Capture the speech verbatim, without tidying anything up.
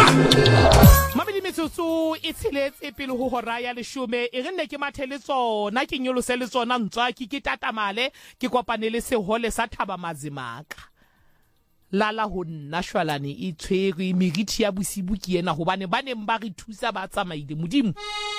Mabedi metsotso e tsheletse pele ho hora ya leshome e re nne ke mathele tsona ke nyolose le tsona ntswa ke ke tatamale ke kopane le sehole sa Thaba Mazimaka lala ho nna shwalane e tshwere merithi ya bosibu ke ena hobane ba neng ba re thusa ba tsamaile modimo